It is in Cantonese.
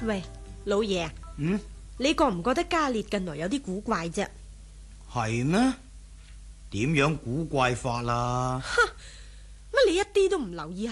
喂，老爺，你覺唔覺得加列近來有啲古怪啫？ 係咩？點樣古怪法啦？ 乜你一啲都唔留意